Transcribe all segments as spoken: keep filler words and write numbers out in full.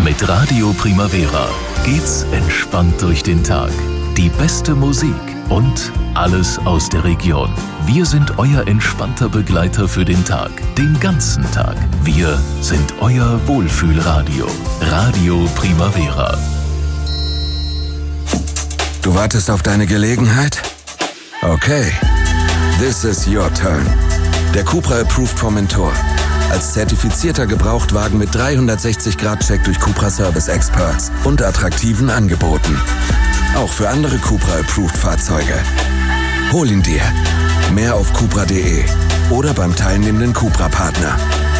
Mit Radio Primavera geht's entspannt durch den Tag. Die beste Musik und alles aus der Region. Wir sind euer entspannter Begleiter für den Tag, den ganzen Tag. Wir sind euer Wohlfühlradio. Radio Primavera. Du wartest auf deine Gelegenheit? Okay. This is your turn. Der Cupra Approved Formentor. Als zertifizierter Gebrauchtwagen mit dreihundertsechzig Grad Check durch Cupra Service Experts und attraktiven Angeboten. Auch für andere Cupra Approved Fahrzeuge. Hol ihn dir. Mehr auf cupra punkt de oder beim teilnehmenden Cupra-Partner.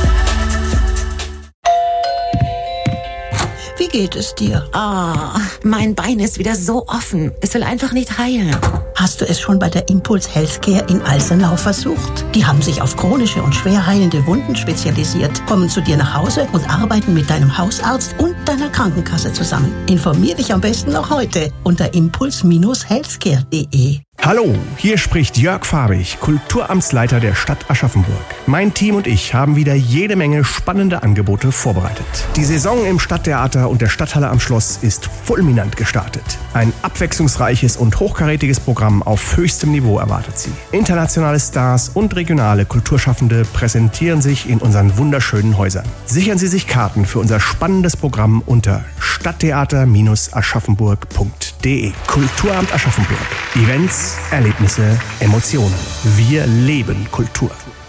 Wie geht es dir? Oh, mein Bein ist wieder so offen. Es will einfach nicht heilen. Hast du es schon bei der Impuls Healthcare in Alsenau versucht? Die haben sich auf chronische und schwer heilende Wunden spezialisiert, kommen zu dir nach Hause und arbeiten mit deinem Hausarzt und deiner Krankenkasse zusammen. Informier dich am besten noch heute unter impuls Bindestrich healthcare punkt de. Hallo, hier spricht Jörg Farbig, Kulturamtsleiter der Stadt Aschaffenburg. Mein Team und ich haben wieder jede Menge spannende Angebote vorbereitet. Die Saison im Stadttheater und der Stadthalle am Schloss ist fulminant gestartet. Ein abwechslungsreiches und hochkarätiges Programm auf höchstem Niveau erwartet Sie. Internationale Stars und regionale Kulturschaffende präsentieren sich in unseren wunderschönen Häusern. Sichern Sie sich Karten für unser spannendes Programm unter stadttheater Bindestrich aschaffenburg punkt de. Kulturamt Aschaffenburg. Events, Erlebnisse, Emotionen. Wir leben Kultur.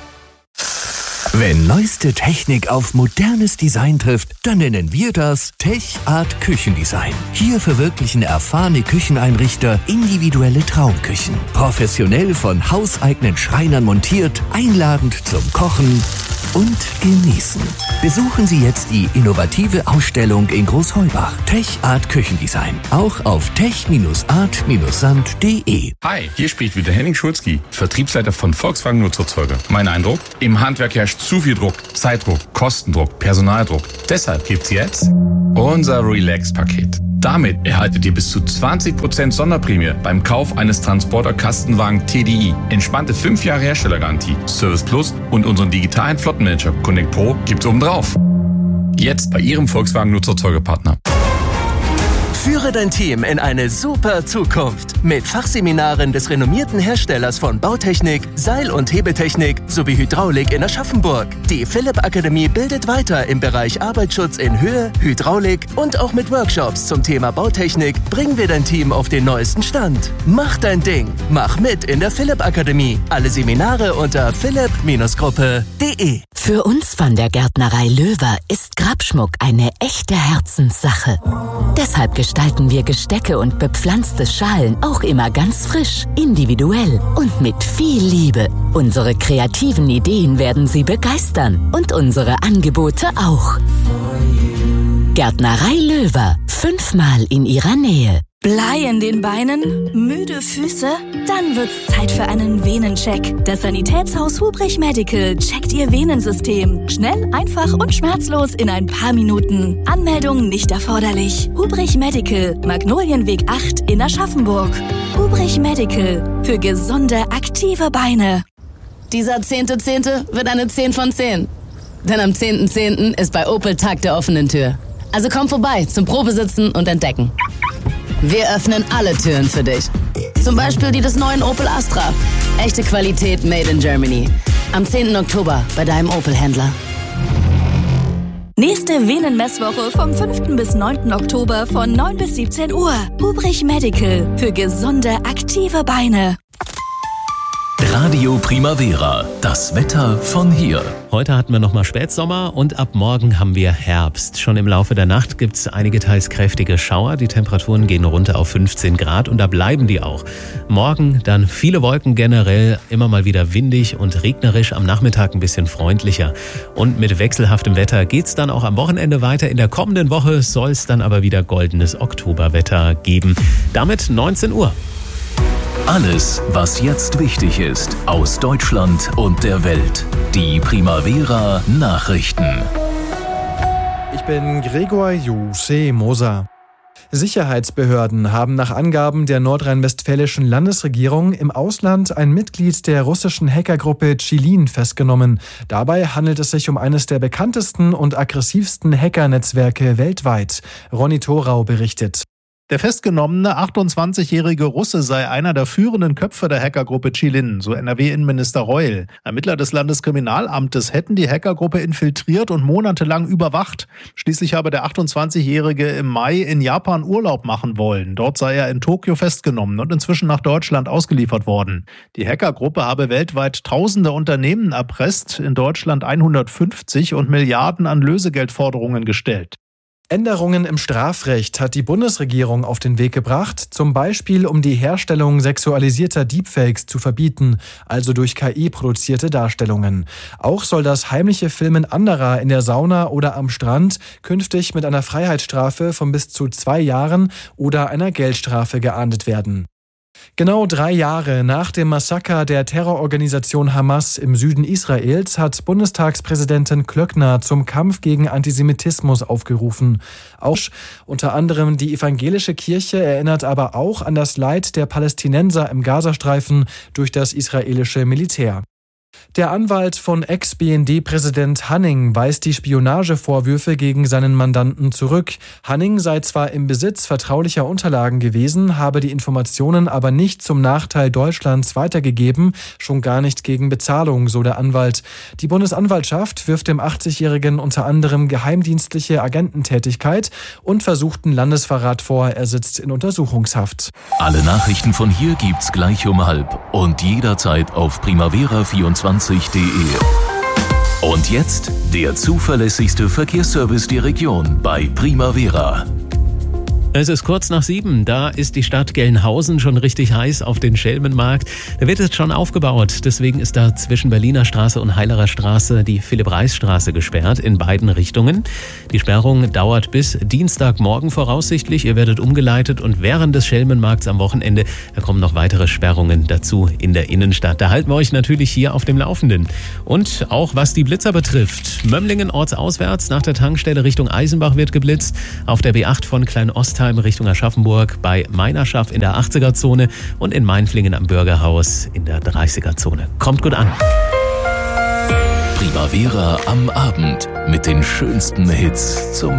Wenn neueste Technik auf modernes Design trifft, dann nennen wir das Tech Art Küchendesign. Hier verwirklichen erfahrene Kücheneinrichter individuelle Traumküchen. Professionell von hauseigenen Schreinern montiert, einladend zum Kochen und Genießen. Besuchen Sie jetzt die innovative Ausstellung in Großheubach. Tech Art Küchendesign. Auch auf tech art sand punkt de. Hi, hier spricht wieder Henning Schulzki, Vertriebsleiter von Volkswagen Nutzerzeuger. Mein Eindruck? Im Handwerk herrscht zu viel Druck, Zeitdruck, Kostendruck, Personaldruck. Deshalb gibt's jetzt unser Relax-Paket. Damit erhaltet ihr bis zu zwanzig Prozent Sonderprämie beim Kauf eines Transporter-Kastenwagen T D I. Entspannte fünf Jahre Herstellergarantie, Service Plus und unseren digitalen Flottenmanager Connect Pro gibt's obendrauf. Jetzt bei Ihrem Volkswagen Nutzerzeugerpartner. Führe dein Team in eine super Zukunft mit Fachseminaren des renommierten Herstellers von Bautechnik, Seil- und Hebetechnik sowie Hydraulik in Aschaffenburg. Die Philipp Akademie bildet weiter im Bereich Arbeitsschutz in Höhe, Hydraulik und auch mit Workshops zum Thema Bautechnik bringen wir dein Team auf den neuesten Stand. Mach dein Ding, mach mit in der Philipp Akademie. Alle Seminare unter philipp Gruppe punkt de. Für uns von der Gärtnerei Löwer ist Grabschmuck eine echte Herzenssache. Deshalb gestalten wir Gestecke und bepflanzte Schalen auch immer ganz frisch, individuell und mit viel Liebe. Unsere kreativen Ideen werden Sie begeistern und unsere Angebote auch. Gärtnerei Löwer, fünfmal in Ihrer Nähe. Blei in den Beinen? Müde Füße? Dann wird's Zeit für einen Venencheck. Das Sanitätshaus Hubrich Medical checkt Ihr Venensystem. Schnell, einfach und schmerzlos in ein paar Minuten. Anmeldung nicht erforderlich. Hubrich Medical, Magnolienweg acht in Aschaffenburg. Hubrich Medical, für gesunde, aktive Beine. Dieser zehnte Zehnte wird eine zehn von zehn. Denn am zehnten Zehnten ist bei Opel Tag der offenen Tür. Also komm vorbei zum Probesitzen und Entdecken. Wir öffnen alle Türen für dich. Zum Beispiel die des neuen Opel Astra. Echte Qualität made in Germany. Am zehnten Oktober bei deinem Opel-Händler. Nächste Venenmesswoche vom fünften bis neunten Oktober von neun bis siebzehn Uhr. Hubrich Medical für gesunde, aktive Beine. Radio Primavera, das Wetter von hier. Heute hatten wir nochmal Spätsommer und ab morgen haben wir Herbst. Schon im Laufe der Nacht gibt es einige teils kräftige Schauer. Die Temperaturen gehen runter auf fünfzehn Grad und da bleiben die auch. Morgen dann viele Wolken generell, immer mal wieder windig und regnerisch, am Nachmittag ein bisschen freundlicher. Und mit wechselhaftem Wetter geht's dann auch am Wochenende weiter. In der kommenden Woche soll es dann aber wieder goldenes Oktoberwetter geben. Damit neunzehn Uhr. Alles, was jetzt wichtig ist, aus Deutschland und der Welt. Die Primavera Nachrichten. Ich bin Gregor Jose Moser. Sicherheitsbehörden haben nach Angaben der nordrhein-westfälischen Landesregierung im Ausland ein Mitglied der russischen Hackergruppe Chilin festgenommen. Dabei handelt es sich um eines der bekanntesten und aggressivsten Hackernetzwerke weltweit. Ronny Thorau berichtet. Der festgenommene achtundzwanzigjährige Russe sei einer der führenden Köpfe der Hackergruppe Chilin, so N R W-Innenminister Reul. Ermittler des Landeskriminalamtes hätten die Hackergruppe infiltriert und monatelang überwacht. Schließlich habe der achtundzwanzigjährige im Mai in Japan Urlaub machen wollen. Dort sei er in Tokio festgenommen und inzwischen nach Deutschland ausgeliefert worden. Die Hackergruppe habe weltweit tausende Unternehmen erpresst, in Deutschland hundertfünfzig und Milliarden an Lösegeldforderungen gestellt. Änderungen im Strafrecht hat die Bundesregierung auf den Weg gebracht, zum Beispiel um die Herstellung sexualisierter Deepfakes zu verbieten, also durch K I produzierte Darstellungen. Auch soll das heimliche Filmen anderer in der Sauna oder am Strand künftig mit einer Freiheitsstrafe von bis zu zwei Jahren oder einer Geldstrafe geahndet werden. Genau drei Jahre nach dem Massaker der Terrororganisation Hamas im Süden Israels hat Bundestagspräsidentin Klöckner zum Kampf gegen Antisemitismus aufgerufen. Auch unter anderem die evangelische Kirche erinnert aber auch an das Leid der Palästinenser im Gazastreifen durch das israelische Militär. Der Anwalt von Ex-B N D-Präsident Hanning weist die Spionagevorwürfe gegen seinen Mandanten zurück. Hanning sei zwar im Besitz vertraulicher Unterlagen gewesen, habe die Informationen aber nicht zum Nachteil Deutschlands weitergegeben, schon gar nicht gegen Bezahlung, so der Anwalt. Die Bundesanwaltschaft wirft dem achtzigjährigen unter anderem geheimdienstliche Agententätigkeit und versuchten Landesverrat vor. Er sitzt in Untersuchungshaft. Alle Nachrichten von hier gibt's gleich um halb und jederzeit auf primavera vierundzwanzig punkt de. Und jetzt der zuverlässigste Verkehrsservice der Region bei Primavera. Es ist kurz nach sieben, da ist die Stadt Gelnhausen schon richtig heiß auf den Schelmenmarkt. Da wird jetzt schon aufgebaut, deswegen ist da zwischen Berliner Straße und Heilerer Straße die Philipp-Reis-Straße gesperrt in beiden Richtungen. Die Sperrung dauert bis Dienstagmorgen voraussichtlich. Ihr werdet umgeleitet und während des Schelmenmarkts am Wochenende, da kommen noch weitere Sperrungen dazu in der Innenstadt. Da halten wir euch natürlich hier auf dem Laufenden. Und auch was die Blitzer betrifft, Mömlingen ortsauswärts nach der Tankstelle Richtung Eisenbach wird geblitzt, auf der B acht von Kleinostheim Richtung Aschaffenburg, bei Meinerschaft in der achtziger-Zone und in Mainflingen am Bürgerhaus in der dreißiger-Zone. Kommt gut an. Primavera am Abend mit den schönsten Hits zum